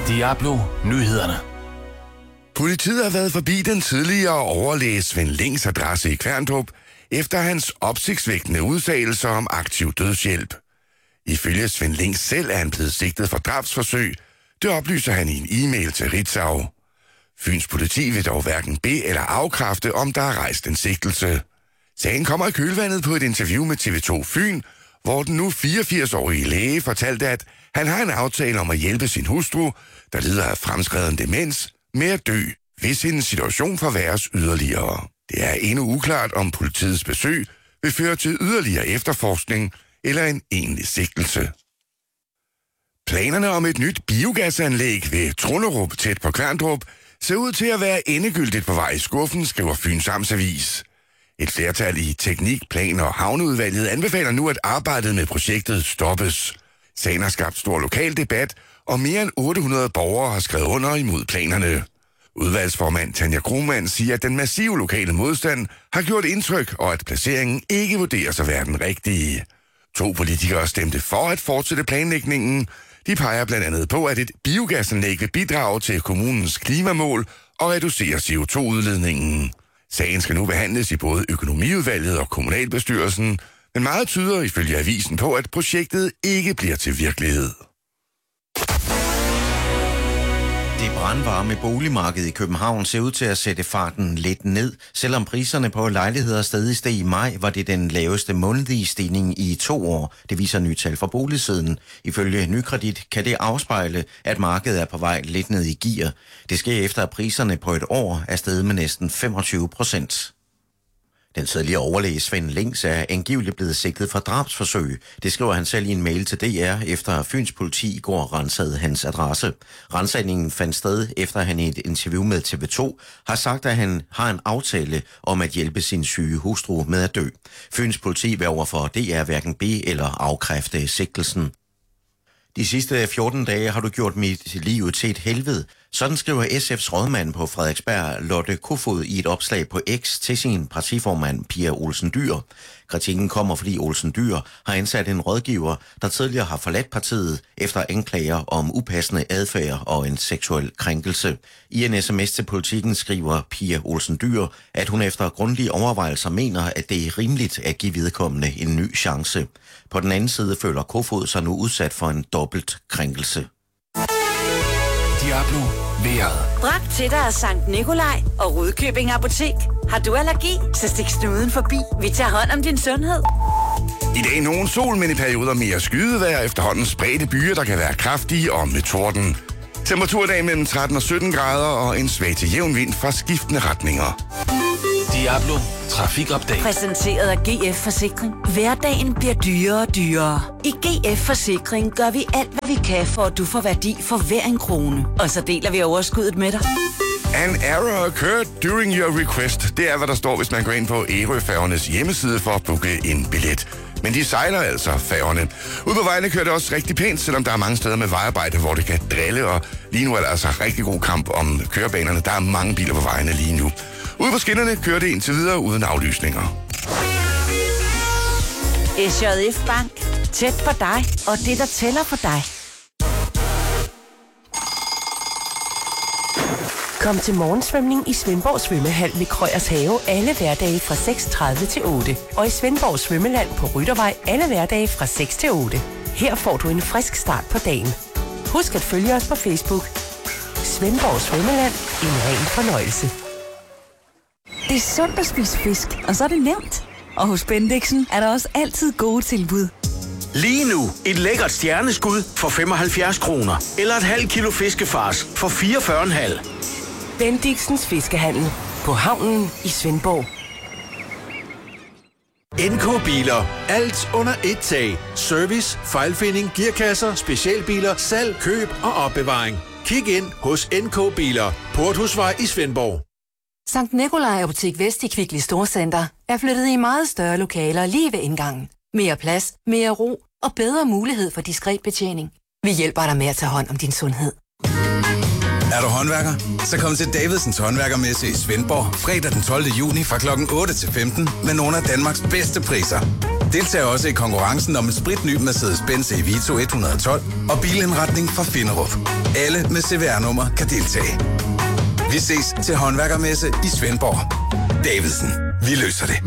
Diablo Nyhederne. Politiet har været forbi den tidligere overlæge Svend Links adresse i Kværndrup, efter hans opsigtsvækkende udtalelser om aktiv dødshjælp. Ifølge Svend Links selv er han blevet sigtet for drabsforsøg. Det oplyser han i en e-mail til Ritzau. Fyns politi vil dog hverken bede eller afkræfte, om der er rejst en sigtelse. Sagen kommer i kølvandet på et interview med TV2 Fyn, hvor den nu 84-årige læge fortalte, at han har en aftale om at hjælpe sin hustru, der lider af fremskreden demens, med at dø, hvis hendes situation forværres yderligere. Det er endnu uklart, om politiets besøg vil føre til yderligere efterforskning eller en egentlig sigtelse. Planerne om et nyt biogasanlæg ved Trunderup tæt på Kværndrup ser ud til at være endegyldigt på vej i skuffen, skriver Fyns Amtsavis. Et flertal i Teknik-, Plan- og Havneudvalget anbefaler nu, at arbejdet med projektet stoppes. Sagen har skabt stor lokal debat, og mere end 800 borgere har skrevet under imod planerne. Udvalgsformand Tanja Krohmann siger, at den massive lokale modstand har gjort indtryk, og at placeringen ikke vurderes at være den rigtige. 2 politikere stemte for at fortsætte planlægningen. De peger blandt andet på, at et biogasanlæg vil bidrage til kommunens klimamål og reducere CO2-udledningen. Sagen skal nu behandles i både økonomiudvalget og kommunalbestyrelsen, men meget tyder ifølge avisen på, at projektet ikke bliver til virkelighed. Det brandvarme boligmarked i København ser ud til at sætte farten lidt ned. Selvom priserne på lejligheder stadig steg i maj, var det den laveste månedlige stigning i 2 år. Det viser nye tal fra boligsiden. Ifølge Nykredit kan det afspejle, at markedet er på vej lidt ned i gear. Det sker efter, at priserne på et år er steget med næsten 25%. Den tidligere overlæge Svend Links er angiveligt blevet sigtet for drabsforsøg. Det skriver han selv i en mail til DR, efter at Fyns politi i går rensede hans adresse. Rensningen fandt sted, efter han i et interview med TV2 har sagt, at han har en aftale om at hjælpe sin syge hustru med at dø. Fyns politi vil overfor DR hverken bede eller afkræfte sigtelsen. De sidste 14 dage har du gjort mit liv til et helvede. Sådan skriver SF's rådmand på Frederiksberg, Lotte Kofod, i et opslag på X til sin partiformand Pia Olsen Dyhr. Kritikken kommer, fordi Olsen Dyhr har ansat en rådgiver, der tidligere har forladt partiet efter anklager om upassende adfærd og en seksuel krænkelse. I en sms til Politikken skriver Pia Olsen Dyhr, at hun efter grundige overvejelser mener, at det er rimeligt at give vedkommende en ny chance. På den anden side føler Kofod sig nu udsat for en dobbelt krænkelse. Diablo vejret. Bragt til dig af Sankt Nikolaj og Rudkøbing Apotek. Har du allergi, så stik snuden forbi. Vi tager hånd om din sundhed. I dag nogen sol, men i perioder mere skydevejr, efterhånden spredte byer, der kan være kraftige og med torden. Temperaturdag mellem 13 og 17 grader og en svag til jævn vind fra skiftende retninger. Diablo Trafikupdate. Præsenteret af GF Forsikring. Hverdagen bliver dyrere og dyrere. I GF Forsikring gør vi alt, hvad vi kan, for at du får værdi for hver en krone. Og så deler vi overskuddet med dig. An error occurred during your request. Det er, hvad der står, hvis man går ind på Ærøfærgernes hjemmeside for at booke en billet. Men de sejler altså, færgerne. Ude på vejene kører det også rigtig pænt, selvom der er mange steder med vejarbejde, hvor det kan drille. Og lige nu er der altså rigtig god kamp om kørebanerne. Der er mange biler på vejene lige nu. Ude på skinnerne kører det indtil videre uden aflysninger. SJF Bank. Tæt på dig, og det, der tæller for dig. Kom til morgensvømning i Svendborg Svømmehal ved Krøyers Have alle hverdage fra 6:30 til 8. Og i Svendborg Svømmeland på Ryttervej alle hverdage fra 6 til 8. Her får du en frisk start på dagen. Husk at følge os på Facebook. Svendborg Svømmeland. En ren fornøjelse. Det er sundt at spise fisk, og så er det nemt. Og hos Bendixen er der også altid gode tilbud. Lige nu et lækkert stjerneskud for 75 kroner. Eller et halvt kilo fiskefars for 44,5. Bendixens Fiskehandel. På havnen i Svendborg. NK Biler. Alt under et tag. Service, fejlfinding, gearkasser, specialbiler, salg, køb og opbevaring. Kig ind hos NK Biler. Porthusvej i Svendborg. Sankt Nikolaj Apotek Vest i Kvickly Storcenter er flyttet i meget større lokaler lige ved indgangen. Mere plads, mere ro og bedre mulighed for diskret betjening. Vi hjælper dig med at tage hånd om din sundhed. Er du håndværker? Så kom til Davidsens Håndværkermesse i Svendborg fredag den 12. juni fra kl. 8 til 15 med nogle af Danmarks bedste priser. Deltag også i konkurrencen om en spritny Mercedes-Benz Evito 112 og bilindretning fra Finderup. Alle med CVR-nummer kan deltage. Vi ses til håndværkermesse i Svendborg. Davidsen, vi løser det.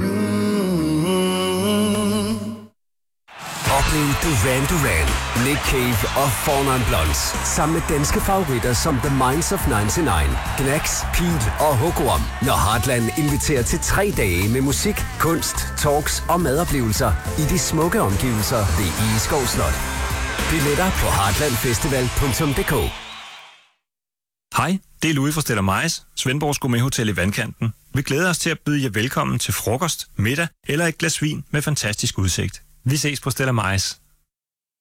Oplev Duran, Nick Cave og Four Non Blondes sammen med danske favoritter som The Minds of 99, Gnax, Pete og Hugoam, når Heartland inviterer til 3 dage med musik, kunst, talks og madoplevelser i de smukke omgivelser ved Egeskov Slot. Billetter på heartlandfestival.dk. Hej, det er Louis fra Stella Majs, Svendborgs Gourmet-hotel i Vandkanten. Vi glæder os til at byde jer velkommen til frokost, middag eller et glas vin med fantastisk udsigt. Vi ses på Stella Majs.